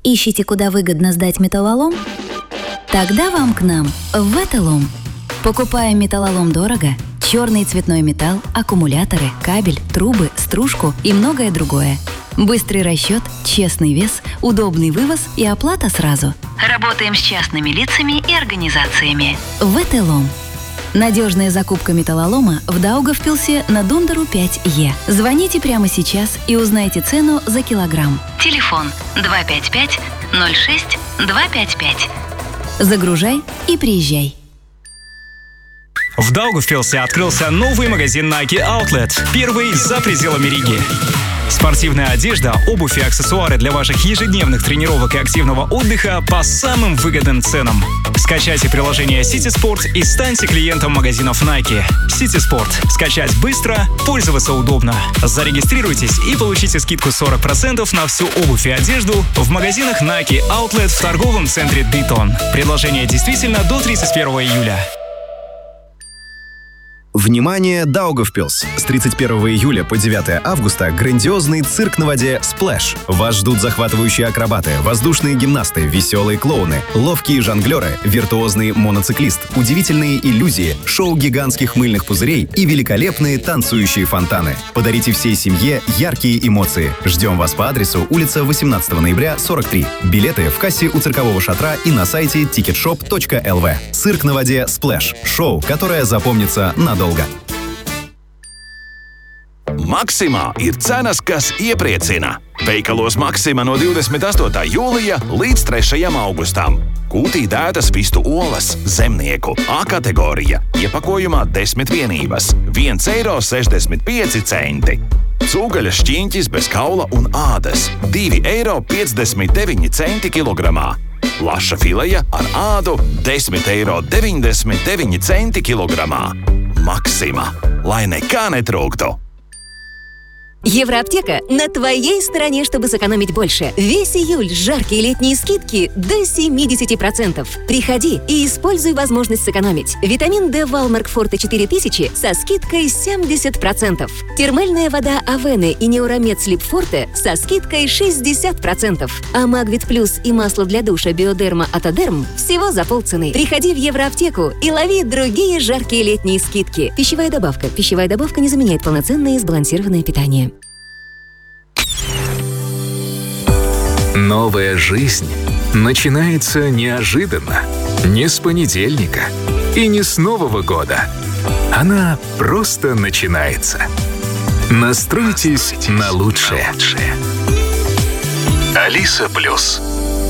Ищите, куда выгодно сдать металлолом? Тогда вам к нам, в Ветелом. Покупаем металлолом дорого, черный и цветной металл, аккумуляторы, кабель, трубы, стружку и многое другое. Быстрый расчет, честный вес, удобный вывоз и оплата сразу. Работаем с частными лицами и организациями. Ветелом. Надежная закупка металлолома в Даугавпилсе на Дундеру 5Е. Звоните прямо сейчас и узнайте цену за килограмм. Телефон 255 06 255. Загружай и приезжай. В Даугавпилсе открылся новый магазин Nike Outlet, первый за пределами Риги. Спортивная одежда, обувь и аксессуары для ваших ежедневных тренировок и активного отдыха по самым выгодным ценам. Скачайте приложение City Sport и станьте клиентом магазинов Nike. City Sport. Скачать быстро, пользоваться удобно. Зарегистрируйтесь и получите скидку 40% на всю обувь и одежду в магазинах Nike Outlet в торговом центре Дитон. Предложение действительно до 31 июля. Внимание, Даугавпилс! С 31 июля по 9 августа грандиозный цирк на воде «Сплэш». Вас ждут захватывающие акробаты, воздушные гимнасты, веселые клоуны, ловкие жонглеры, виртуозный моноциклист, удивительные иллюзии, шоу гигантских мыльных пузырей и великолепные танцующие фонтаны. Подарите всей семье яркие эмоции. Ждем вас по адресу улица 18 ноября, 43. Билеты в кассе у циркового шатра и на сайте ticketshop.lv. Цирк на воде «Сплэш». Шоу, которое запомнится надолго. Maksimā ir cenas, kas iepriecina. Veikalos Maksima no 28. jūlija līdz 3. augustam. Kūtī dētas vistu olas, zemnieku, A kategorija, iepakojumā 10 vienības, 1,65 eiro. Cūgaļa šķiņķis bez kaula un ādas, 2,59 eiro kilogramā. Laša fileja ar ādu, 10,99 eiro kilogramā. Maksima, lai nekā netrūktu. Евроаптека на твоей стороне, чтобы сэкономить больше. Весь июль жаркие летние скидки до 70%. Приходи и используй возможность сэкономить. Витамин D Валмарк Форте 4000 со скидкой 70%. Термальная вода Авены и Неуромед Слип Форте со скидкой 60%. А Магвит Плюс и масло для душа Биодерма Атодерм всего за полцены. Приходи в Евроаптеку и лови другие жаркие летние скидки. Пищевая добавка. Пищевая добавка не заменяет полноценное и сбалансированное питание. Новая жизнь начинается неожиданно. Не с понедельника и не с Нового года. Она просто начинается. Настройтесь на лучшее. Алиса Плюс.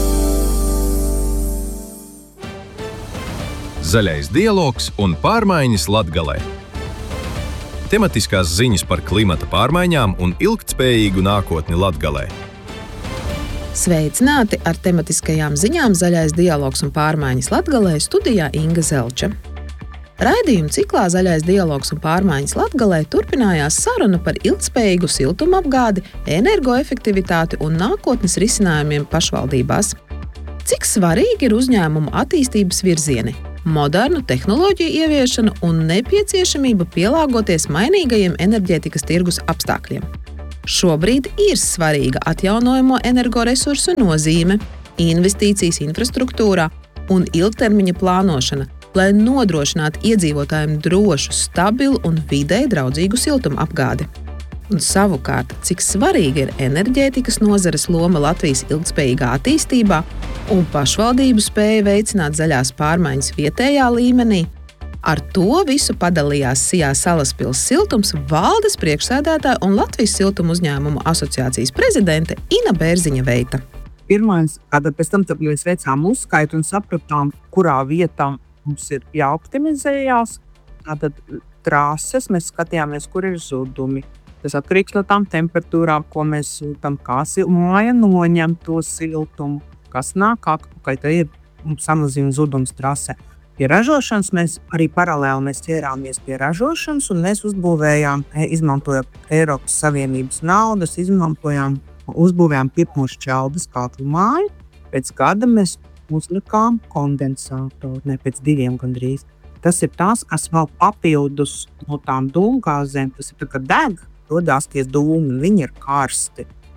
Zaļais dialogs un pārmaiņas Latgalē. Tematiskās ziņas par klimata pārmaiņām un ilgtspējīgu nākotni Latgalē. Sveicināti ar tematiskajām ziņām Zaļais dialogs un pārmaiņas Latgalē, studijā Inga Zelča. Raidījuma ciklā Zaļais dialogs un pārmaiņas Latgalē turpinājās saruna par ilgtspējīgu siltumapgādi, energoefektivitāti un nākotnes risinājumiem pašvaldībās. Cik svarīgi ir uzņēmumu attīstības virzieni, modernu tehnoloģiju ieviešana un nepieciešamība pielāgoties mainīgajiem enerģētikas tirgus apstākļiem. Šobrīd ir svarīga atjaunojamo energoresursu nozīme, investīcijas infrastruktūrā un ilgtermiņa plānošana, lai nodrošinātu iedzīvotājiem drošu, stabilu un videi draudzīgu siltumapgādi. Un savukārt, cik svarīga ir enerģētikas nozares loma Latvijas ilgtspējīgā attīstībā un pašvaldību spēja veicināt zaļās pārmaiņas vietējā līmenī, ar to visu padalījās Sijā Salaspils siltums valdes priekšsēdētāja un Latvijas siltuma uzņēmumu asociācijas prezidente Ina Bērziņa Veita. Pirmais, kad pēc tam mēs veicām uzskaitu un sapratām, kurā vietā mums ir jāoptimizējās, tad trases mēs skatījāmies, kur ir zudumi. Tas atkarīgs no tām temperatūrām, ko mēs sūtam, kā māja noņem to siltumu, kas nāk atpakaļ, tad ir samazina zudums trase. Pie ražošanas mēs arī paralēli ķērāmies pie ražošanas un mēs uzbūvējām, izmantojot Eiropas Savienības naudas, uzbūvējām pirmo šķeldes katlu māju. Pēc gada mēs uzlikām kondensātoru, ne pēc 2 gandrīz. Tas ir tas, kas vēl papildus no tām dūmgāzēm, tas ir tā kā deg, rodās tie dūmi, viņi ir karsti.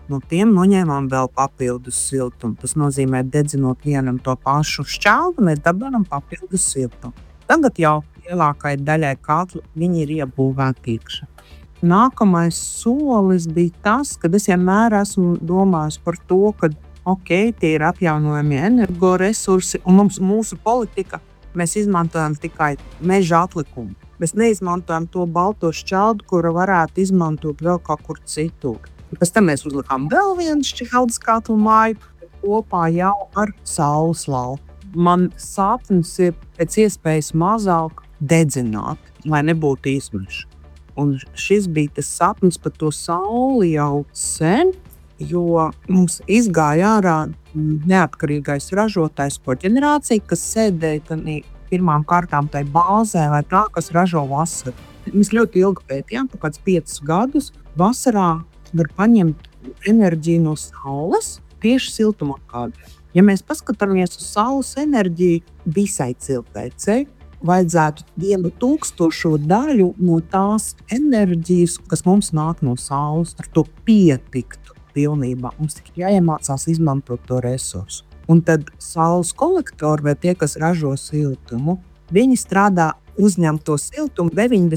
no tiem noņēmām vēl papildus siltumu. Tas nozīmē, dedzinot vienam to pašu šķeldu, mēs dabūjam papildus siltumu. Tagad jau lielākai daļai katlu viņi ir iebūvēti iekšā. Nākamais solis bija tas, kad es vienmēr esmu domājis par to, ka tie ir atjaunojamie energoresursi un mūsu politika, mēs izmantojam tikai meža atlikumu. Mēs neizmantojam to balto šķeldu, kuru varētu izmantot vēl kaut kur citur. Pēc tam mēs uzlikām vēl vienu šķeldes katlu māju kopā jau ar saules lauku. Man sapnis ir pēc iespējas mazāk dedzināt, lai nebūtu izmeša. Un šis bija tas sapnis par to sauli jau sen, jo mums izgāja ārā neatkarīgais ražotājs koģenerācija, kas sēdēja pirmām kārtām tai bāzē vai tā, kas ražo vasaru. Mēs ļoti ilgi pētījām, kāds 5 gadus. Vasarā var paņemt enerģiju no saules tieši siltumapgādē. Ja mēs paskatāmies uz saules enerģiju visai cilvēcei, vajadzētu 1000 daļu no tās enerģijas, kas mums nāk no saules, ar to pietiktu pilnībā. Mums tikai jāiemācās izmantot to resursu. Un tad saules kolektori vai tie, kas ražo siltumu, viņi strādā uzņem to siltumu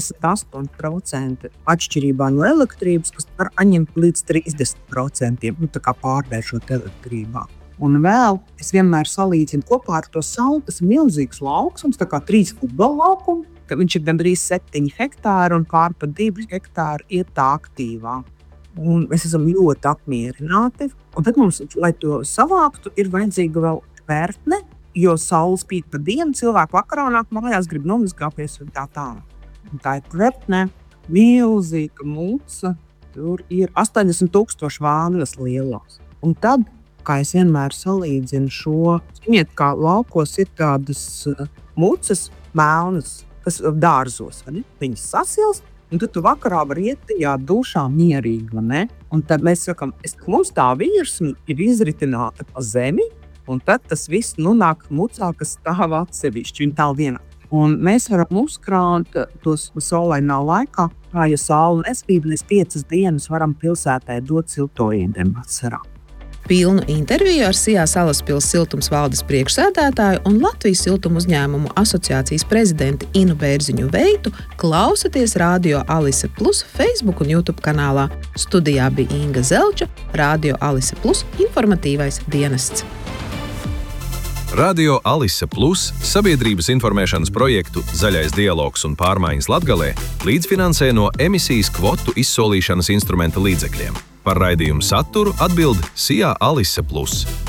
98% atšķirībā no elektrības, kas var atņemt līdz 30%, tā kā pārvēršot elektrībā. Un vēl es vienmēr salīdzinu kopā ar to sauli, tas ir milzīgs laukums, tā kā 3 futbola laukumi, ka viņš ir gandrīz 7 hektāri un pārpa 2 hektāri ir tā aktīvā. Un mēs esam ļoti apmierināti. Un tad mums, lai to savāktu, ir vajadzīga vēl tvertne, jo saule spīd pa dienu, cilvēku vakarā nāk mājās, grib nomazgāties un tā. Un tā ir tvertne, milzīga muca, tur ir 80,000 vānas lielās. Un tad, kā es vienmēr salīdzinu šo, ziniet, kā laukos ir tādas mucas melnas, kas dārzos, vai ne? Viņas sasilst, un tad tu vakarā var iet tajā dušā mierīgi, vai ne? Un tad mēs sakam, mums tā virsma ir izritināta pa zemi, un tad tas viss nāk mucā, kas stāv atsevišķi, un tā vienā. Un mēs varam uzkrāt tos saulainā laikā, kā ja saule nespīd, mēs 5 dienas varam pilsētai dot siltoīdiem vasarā. Pilnu interviju ar Sijā Salaspils siltums valdes priekšsēdētāju un Latvijas siltumu uzņēmumu asociācijas prezidenti Inu Bērziņu veitu klausieties Radio Alise Plus Facebook un YouTube kanālā. Studijā bija Inga Zelča, Radio Alise Plus informatīvais dienests. Radio Alise Plus sabiedrības informēšanas projektu Zaļais dialogs un pārmaiņas Latgalē līdzfinansē no emisijas kvotu izsolīšanas instrumenta līdzekļiem. Par raidījumu saturu atbild Sijā Alise Plus.